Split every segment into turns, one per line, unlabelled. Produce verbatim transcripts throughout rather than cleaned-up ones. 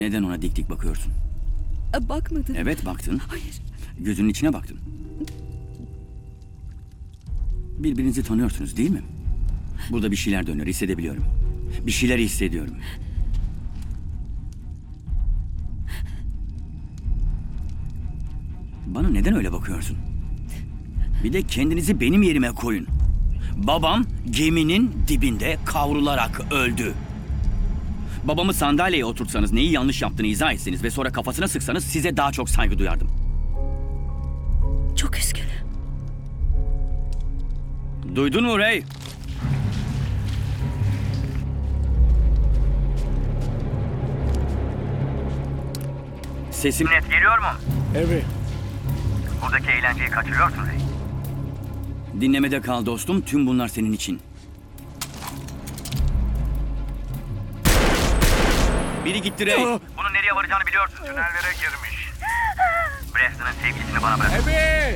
Neden ona dik dik bakıyorsun?
E, Bakmadın.
Evet baktın.
Hayır.
Gözünün içine baktın. Birbirinizi tanıyorsunuz değil mi? Burada bir şeyler dönüyor, hissedebiliyorum. Bir şeyler hissediyorum. Bana neden öyle bakıyorsun? Bir de kendinizi benim yerime koyun. Babam geminin dibinde kavrularak öldü. Babamı sandalyeye oturtsanız, neyi yanlış yaptığını izah etseniz ve sonra kafasına sıksanız size daha çok saygı duyardım.
Çok üzgünüm.
Duydun mu Ray? Sesim net geliyor mu?
Evet.
Buradaki eğlenceyi kaçırıyorsun Ray. Dinlemede kal dostum, tüm bunlar senin için. Biri gitti Ray. Bunun nereye varacağını biliyorsun. Tünellere girmiş. Preston'ın sevgilisini bana bırak.
Evet.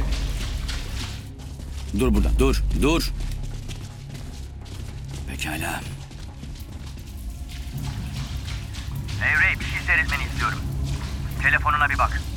Dur burada, dur, dur. Pekala. Hey Ray, bir şey seyretmeni istiyorum. Telefonuna bir bak.